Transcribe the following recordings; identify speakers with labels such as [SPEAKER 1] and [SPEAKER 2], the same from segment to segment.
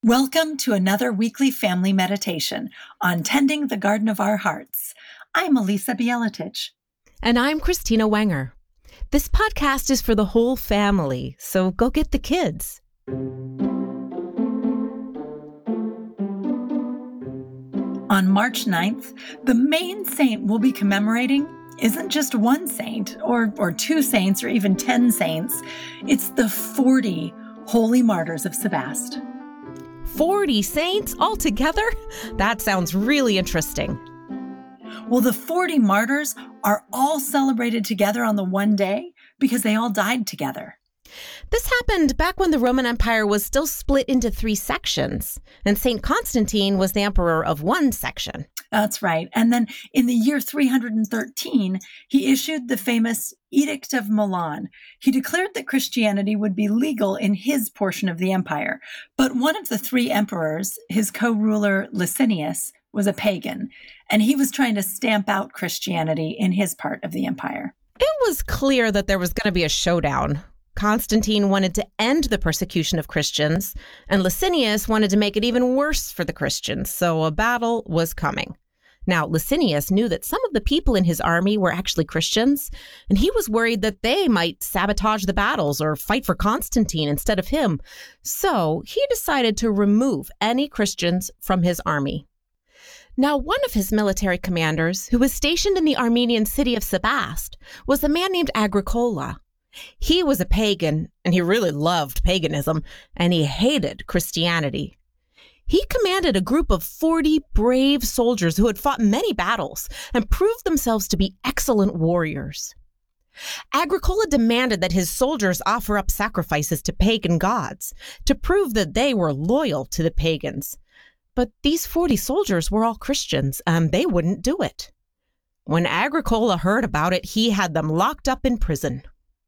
[SPEAKER 1] Welcome to another weekly family meditation on tending the garden of our hearts. I'm Elisa Bieletich.
[SPEAKER 2] And I'm Christina Wenger. This podcast is for the whole family, so go get the kids.
[SPEAKER 1] On March 9th, the main saint we'll be commemorating isn't just one saint or two saints or even 10 saints. It's the 40 holy martyrs of Sebaste.
[SPEAKER 2] 40 saints altogether? That sounds really interesting.
[SPEAKER 1] Well, the 40 martyrs are all celebrated together on the one day because they all died together.
[SPEAKER 2] This happened back when the Roman Empire was still split into 3 sections, and St. Constantine was the emperor of one section.
[SPEAKER 1] That's right. And then in the year 313, he issued the famous Edict of Milan. He declared that Christianity would be legal in his portion of the empire. But one of the 3 emperors, his co-ruler Licinius, was a pagan, and he was trying to stamp out Christianity in his part of the empire.
[SPEAKER 2] It was clear that there was going to be a showdown. Constantine wanted to end the persecution of Christians, and Licinius wanted to make it even worse for the Christians, so a battle was coming. Now, Licinius knew that some of the people in his army were actually Christians, and he was worried that they might sabotage the battles or fight for Constantine instead of him. So he decided to remove any Christians from his army. Now, one of his military commanders, who was stationed in the Armenian city of Sebaste, was a man named Agricola. He was a pagan, and he really loved paganism, and he hated Christianity. He commanded a group of 40 brave soldiers who had fought many battles and proved themselves to be excellent warriors. Agricola demanded that his soldiers offer up sacrifices to pagan gods to prove that they were loyal to the pagans. But these 40 soldiers were all Christians, and they wouldn't do it. When Agricola heard about it, he had them locked up in prison.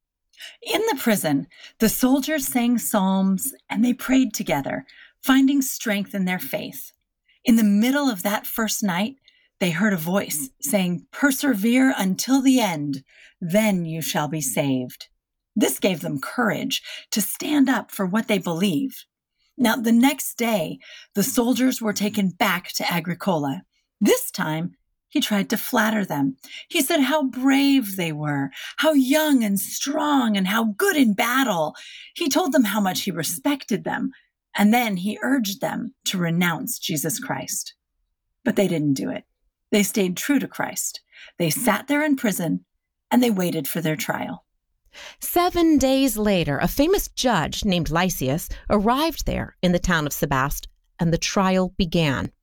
[SPEAKER 1] In the prison, the soldiers sang psalms and they prayed together, finding strength in their faith. In the middle of that first night, they heard a voice saying, "Persevere until the end, then you shall be saved." This gave them courage to stand up for what they believe. Now, the next day, the soldiers were taken back to Agricola. This time, he tried to flatter them. He said how brave they were, how young and strong, and how good in battle. He told them how much he respected them, and then he urged them to renounce Jesus Christ. But they didn't do it. They stayed true to Christ. They sat there in prison, and they waited for their trial.
[SPEAKER 2] 7 days later, a famous judge named Lysias arrived there in the town of Sebaste, and the trial began.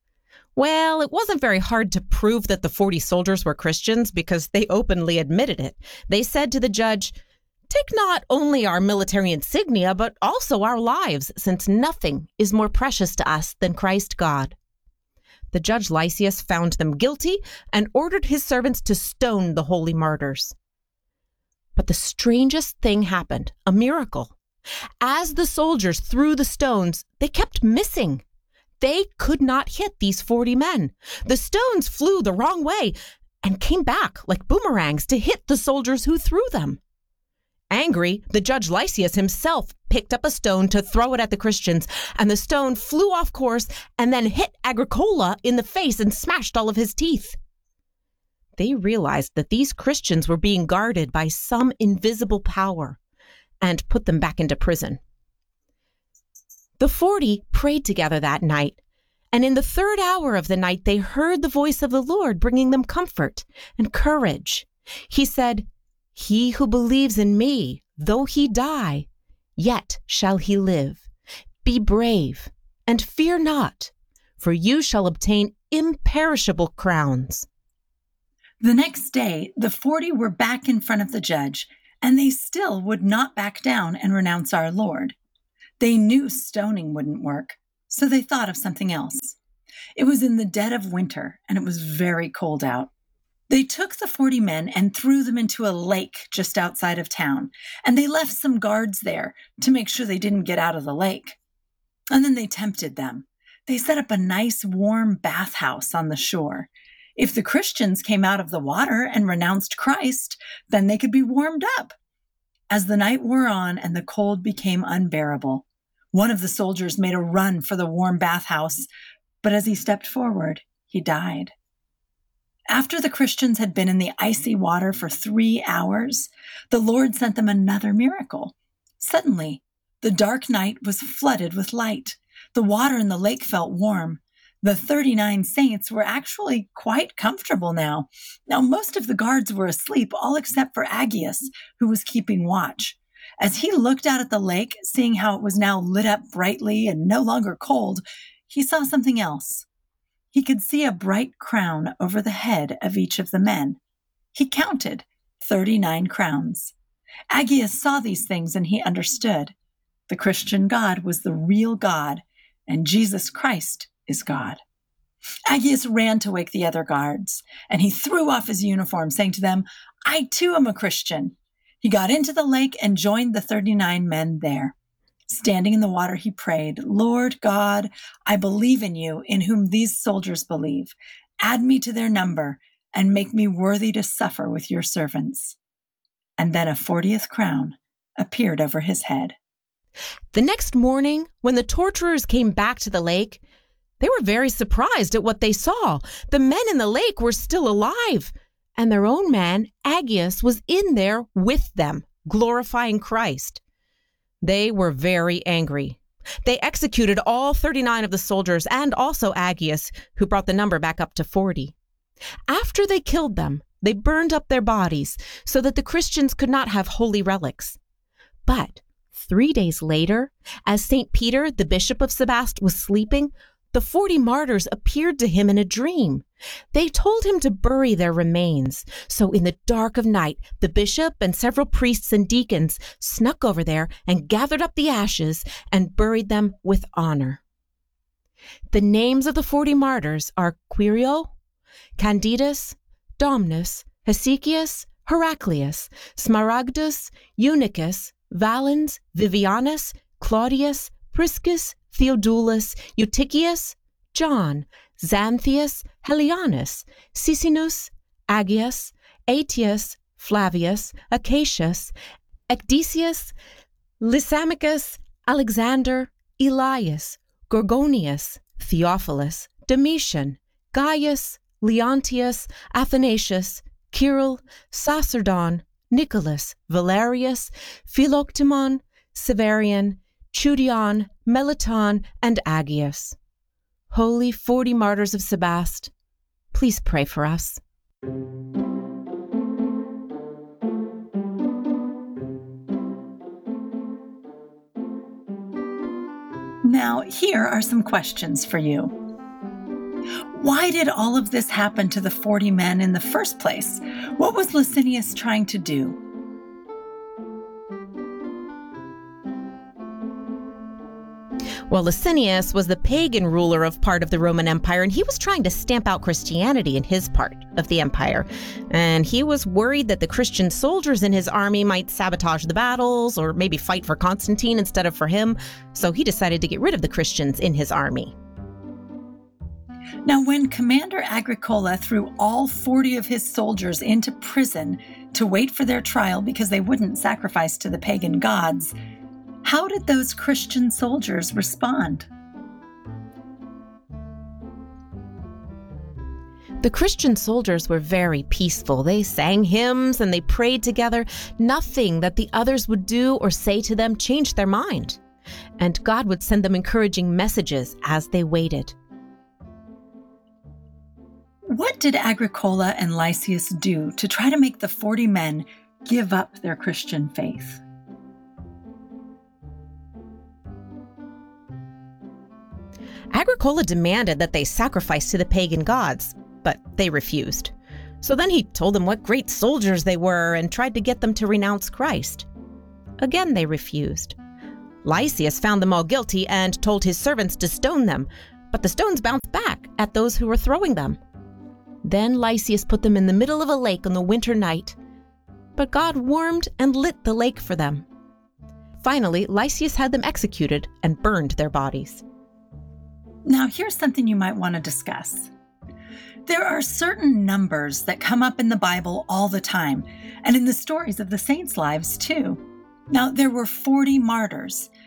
[SPEAKER 2] Well, it wasn't very hard to prove that the 40 soldiers were Christians because they openly admitted it. They said to the judge, "Take not only our military insignia, but also our lives, since nothing is more precious to us than Christ God." The judge Lysias found them guilty and ordered his servants to stone the holy martyrs. But the strangest thing happened, a miracle. As the soldiers threw the stones, they kept missing. They could not hit these 40 men. The stones flew the wrong way and came back like boomerangs to hit the soldiers who threw them. Angry, the judge Lysias himself picked up a stone to throw it at the Christians, and the stone flew off course and then hit Agricola in the face and smashed all of his teeth. They realized that these Christians were being guarded by some invisible power and put them back into prison. The 40 prayed together that night, and in the 3rd hour of the night, they heard the voice of the Lord bringing them comfort and courage. He said, "He who believes in me, though he die, yet shall he live. Be brave and fear not, for you shall obtain imperishable crowns."
[SPEAKER 1] The next day, the 40 were back in front of the judge, and they still would not back down and renounce our Lord. They knew stoning wouldn't work, so they thought of something else. It was in the dead of winter, and it was very cold out. They took the 40 men and threw them into a lake just outside of town, and they left some guards there to make sure they didn't get out of the lake. And then they tempted them. They set up a nice warm bathhouse on the shore. If the Christians came out of the water and renounced Christ, then they could be warmed up. As the night wore on and the cold became unbearable, One of the soldiers made a run for the warm bathhouse, but as he stepped forward, he died. After the Christians had been in the icy water for 3 hours, the Lord sent them another miracle. Suddenly, the dark night was flooded with light. The water in the lake felt warm. The 39 saints were actually quite comfortable now. Now, most of the guards were asleep, all except for Aegeus, who was keeping watch. As he looked out at the lake, seeing how it was now lit up brightly and no longer cold, he saw something else. He could see a bright crown over the head of each of the men. He counted 39 crowns. Aegeus saw these things and he understood. The Christian God was the real God, and Jesus Christ is God. Aegeus ran to wake the other guards, and he threw off his uniform, saying to them, "I too am a Christian." He got into the lake and joined the 39 men there. Standing in the water, he prayed, "Lord God, I believe in you, in whom these soldiers believe. Add me to their number and make me worthy to suffer with your servants." And then a 40th crown appeared over his head.
[SPEAKER 2] The next morning, when the torturers came back to the lake, they were very surprised at what they saw. The men in the lake were still alive, and their own man, Aegeus, was in there with them, glorifying Christ. They were very angry. They executed all 39 of the soldiers and also Aegeus, who brought the number back up to 40. After they killed them, they burned up their bodies so that the Christians could not have holy relics. But 3 days later, as St. Peter, the bishop of Sebaste, was sleeping, the 40 martyrs appeared to him in a dream. They told him to bury their remains. So in the dark of night, the bishop and several priests and deacons snuck over there and gathered up the ashes and buried them with honor. The names of the 40 martyrs are Quirio, Candidus, Domnus, Hesychius, Heraclius, Smaragdus, Eunuchus, Valens, Vivianus, Claudius, Priscus, Theodulus, Eutychius, John, Xanthius, Helianus, Sisinus, Aegeus, Aetius, Flavius, Acacius, Ecdicius, Lysimachus, Alexander, Elias, Gorgonius, Theophilus, Domitian, Gaius, Leontius, Athanasius, Kirill, Sacerdon, Nicholas, Valerius, Philoctemon, Severian, Chudion, Melaton, and Aegeus. Holy 40 martyrs of Sebaste, please pray for us.
[SPEAKER 1] Now, here are some questions for you. Why did all of this happen to the 40 men in the first place? What was Licinius trying to do?
[SPEAKER 2] Well, Licinius was the pagan ruler of part of the Roman Empire, and he was trying to stamp out Christianity in his part of the empire. And he was worried that the Christian soldiers in his army might sabotage the battles or maybe fight for Constantine instead of for him. So he decided to get rid of the Christians in his army.
[SPEAKER 1] Now, when Commander Agricola threw all 40 of his soldiers into prison to wait for their trial because they wouldn't sacrifice to the pagan gods, how did those Christian soldiers respond?
[SPEAKER 2] The Christian soldiers were very peaceful. They sang hymns and they prayed together. Nothing that the others would do or say to them changed their mind. And God would send them encouraging messages as they waited.
[SPEAKER 1] What did Agricola and Lysias do to try to make the 40 men give up their Christian faith?
[SPEAKER 2] Agricola demanded that they sacrifice to the pagan gods, but they refused. So then he told them what great soldiers they were and tried to get them to renounce Christ. Again, they refused. Lysias found them all guilty and told his servants to stone them, but the stones bounced back at those who were throwing them. Then Lysias put them in the middle of a lake on the winter night, but God warmed and lit the lake for them. Finally, Lysias had them executed and burned their bodies.
[SPEAKER 1] Now, here's something you might want to discuss. There are certain numbers that come up in the Bible all the time, and in the stories of the saints' lives too. Now, there were 40 martyrs,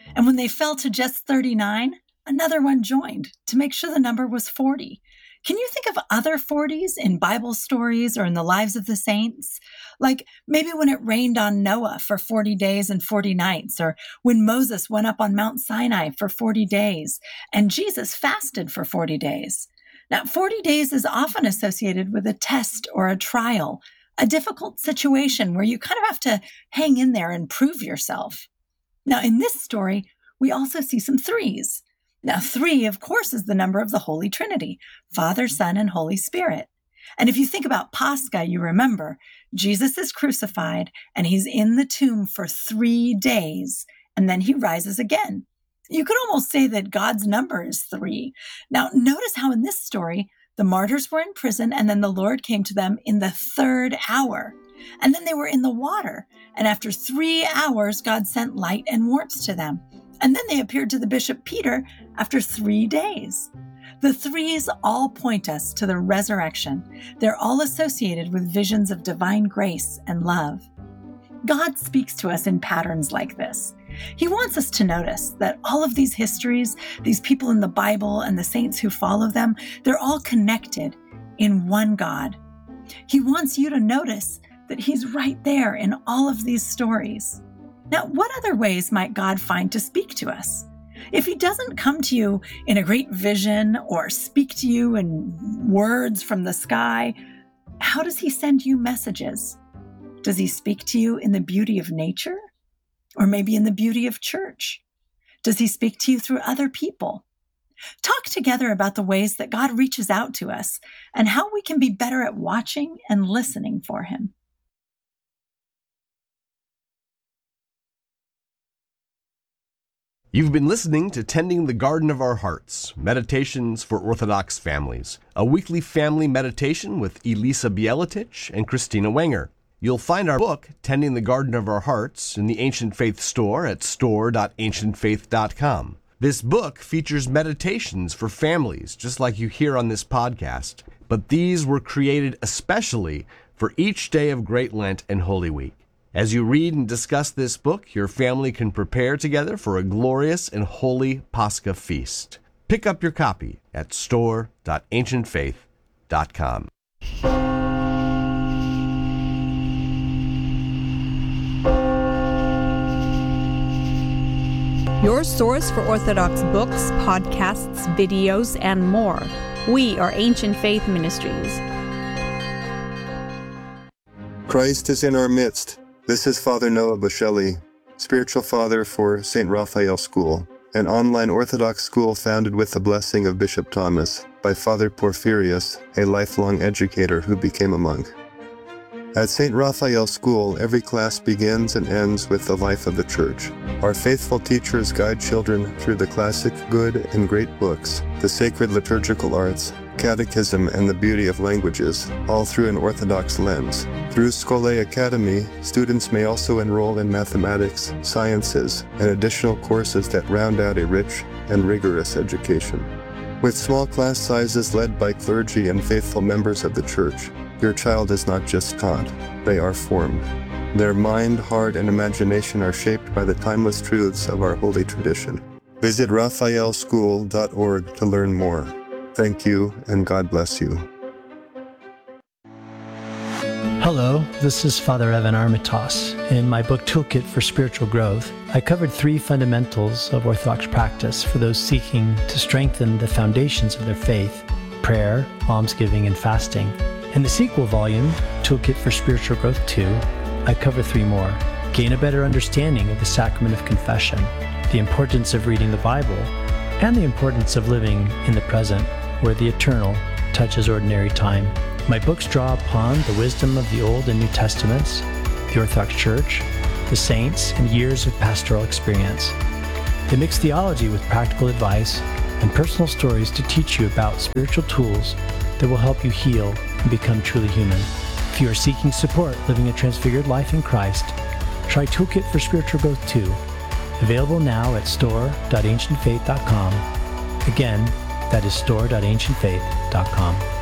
[SPEAKER 1] And when they fell to just 39, another one joined to make sure the number was 40. Can you think of other 40s in Bible stories or in the lives of the saints? Like maybe when it rained on Noah for 40 days and 40 nights, or when Moses went up on Mount Sinai for 40 days and Jesus fasted for 40 days. Now, 40 days is often associated with a test or a trial, a difficult situation where you kind of have to hang in there and prove yourself. Now, in this story, we also see some threes. Now, 3, of course, is the number of the Holy Trinity, Father, Son, and Holy Spirit. And if you think about Pascha, you remember Jesus is crucified and he's in the tomb for 3 days, and then he rises again. You could almost say that God's number is 3. Now, notice how in this story, the martyrs were in prison and then the Lord came to them in the 3rd hour. And then they were in the water. And after 3 hours, God sent light and warmth to them. And then they appeared to the Bishop Peter after 3 days. The threes all point us to the resurrection. They're all associated with visions of divine grace and love. God speaks to us in patterns like this. He wants us to notice that all of these histories, these people in the Bible and the saints who follow them, they're all connected in one God. He wants you to notice that he's right there in all of these stories. Now, what other ways might God find to speak to us? If he doesn't come to you in a great vision or speak to you in words from the sky, how does he send you messages? Does he speak to you in the beauty of nature? Or maybe in the beauty of church? Does he speak to you through other people? Talk together about the ways that God reaches out to us and how we can be better at watching and listening for him.
[SPEAKER 3] You've been listening to Tending the Garden of Our Hearts, Meditations for Orthodox Families, a weekly family meditation with Elisa Bieletich and Christina Wenger. You'll find our book, Tending the Garden of Our Hearts, in the Ancient Faith store at store.ancientfaith.com. This book features meditations for families, just like you hear on this podcast, but these were created especially for each day of Great Lent and Holy Week. As you read and discuss this book, your family can prepare together for a glorious and holy Pascha feast. Pick up your copy at store.ancientfaith.com.
[SPEAKER 4] Your source for Orthodox books, podcasts, videos, and more. We are Ancient Faith Ministries.
[SPEAKER 5] Christ is in our midst. This is Father Noah Bushelli, spiritual father for St. Raphael School, an online Orthodox school founded with the blessing of Bishop Thomas by Father Porphyrius, a lifelong educator who became a monk. At St. Raphael School, every class begins and ends with the life of the Church. Our faithful teachers guide children through the classic good and great books, the sacred liturgical arts, catechism, and the beauty of languages, all through an Orthodox lens. Through Scholae Academy, students may also enroll in mathematics, sciences, and additional courses that round out a rich and rigorous education. With small class sizes led by clergy and faithful members of the Church, your child is not just taught, they are formed. Their mind, heart, and imagination are shaped by the timeless truths of our holy tradition. Visit raphaelschool.org to learn more. Thank you, and God bless you.
[SPEAKER 6] Hello, this is Father Evan Armitage. In my book Toolkit for Spiritual Growth, I covered 3 fundamentals of Orthodox practice for those seeking to strengthen the foundations of their faith: prayer, almsgiving, and fasting. In the sequel volume, Toolkit for Spiritual Growth 2, I cover 3 more. Gain a better understanding of the sacrament of confession, the importance of reading the Bible, and the importance of living in the present, where the eternal touches ordinary time. My books draw upon the wisdom of the Old and New Testaments, the Orthodox Church, the saints, and years of pastoral experience. They mix theology with practical advice and personal stories to teach you about spiritual tools that will help you heal and become truly human. If you are seeking support living a transfigured life in Christ, try Toolkit for Spiritual Growth 2, available now at store.ancientfaith.com. Again, that is store.ancientfaith.com.